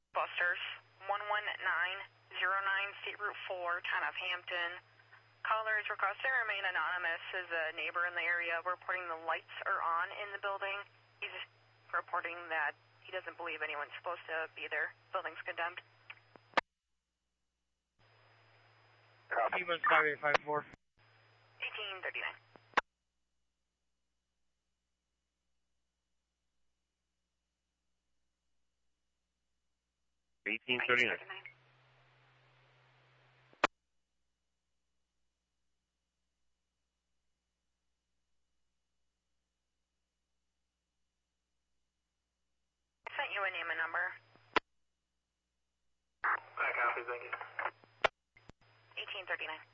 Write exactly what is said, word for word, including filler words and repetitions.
Busters, one one nine zero nine State Route four, town of Hampton. Caller is requesting to remain anonymous as a neighbor in the area reporting the lights are on in the building. He's reporting that he doesn't believe anyone's supposed to be there. Building's condemned. Copy. five eight five four. eighteen thirty-nine. eighteen thirty-nine. I sent you a name and number. I copy, thank you. eighteen thirty-nine.